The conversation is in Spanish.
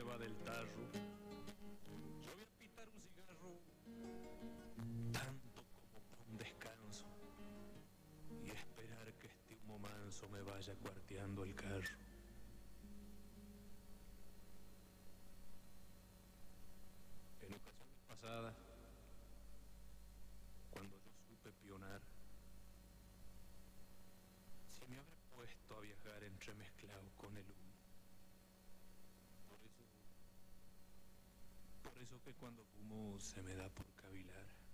nueva del tarro. Yo voy a pitar un cigarro, tanto como por un descanso, y esperar que este humo manso me vaya cuarteando el carro. En ocasiones pasadas, cuando yo supe pionar, si me habré puesto a viajar entremezclado con el humo. Por eso que cuando fumo se me da por cavilar.